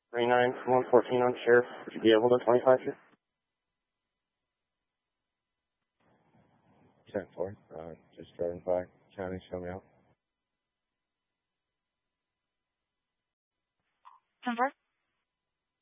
39-114 on Sheriff. Would you be able to 25 here? 10-4. Just driving by. County, show me out. 10-4.